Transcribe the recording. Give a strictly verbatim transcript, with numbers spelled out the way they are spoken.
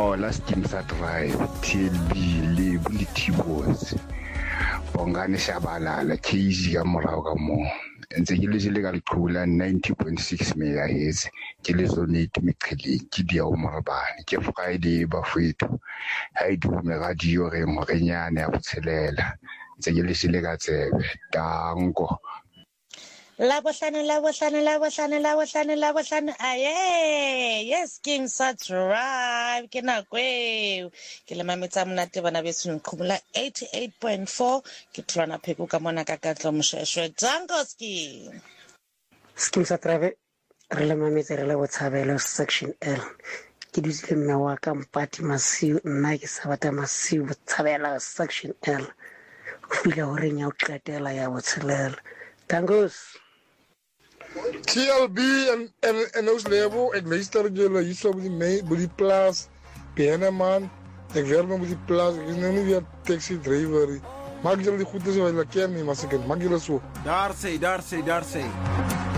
Mola Skimsa Drive, T L B, Lebu le T-Boys. Bongane Shabalala, K Z ka morao ka mo. Ntse ke le jele ka leqhula ninety point six megahertz. Ke le zone eight meqheleng, ke dia o Marabane, ke Friday ba fethu. Ha e dume radio re mo renyane ya botshelela. Ntse ke le jele ka tsebe. Danko. Labohlano, Labohlano, Labohlano, Labohlano, Labohlano. Aye, yes, King Sat Drive. Ke nako eo. Ke le mametsa monate bana beso nqhubula eighty-eight point four. Ke tlwana pheko ka mona ka Katlo Moshweshwe. Dangoski. King Sat Drive re le mametsa re le botshabelo section L. Ke dutse mme wa ka Mpati Masiu nna ke Sabata Masiu botshabela section L. Go fila hore nya o qetela ya botshelela. Dangos. T L B en en en ons level, ek luister julle hier so by die me, by die plaas. Bene man, ek werk met die plaas. Ek is nou nie weer taxi driver nie. Maak julle die goeie so wat julle ken nie, maar seker maak julle so. Daar sê, daar sê, daar sê.